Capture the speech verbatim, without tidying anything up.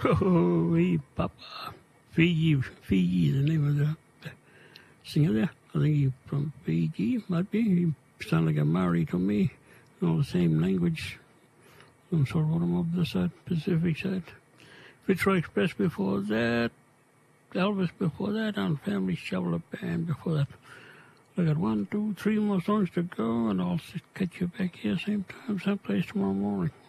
Oh, hey, Papa. Fiji, Fiji, the name of the, the singer there. I think he's from Fiji, might be. He sounded like a Maori to me. All the same language. Some sort of them of the side, Pacific side. Fitzroy Express before that. Elvis before that. And Family Shoveler Band before that. I got one, two, three more songs to go, and I'll catch you back here same time, same place tomorrow morning.